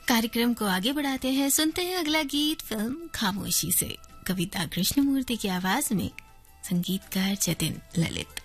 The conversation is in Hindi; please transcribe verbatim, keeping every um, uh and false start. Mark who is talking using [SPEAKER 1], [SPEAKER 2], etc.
[SPEAKER 1] कार्यक्रम को आगे बढ़ाते हैं, सुनते हैं अगला गीत फिल्म खामोशी से। कविता कृष्णमूर्ति की आवाज में, संगीतकार जतिन ललित।